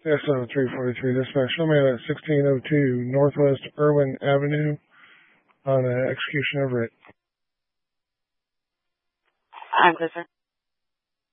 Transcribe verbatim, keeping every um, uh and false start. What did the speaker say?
S O three forty-three, dispatch. Show me at sixteen oh two Northwest Irwin Avenue on uh, execution of writ. I'm good, sir.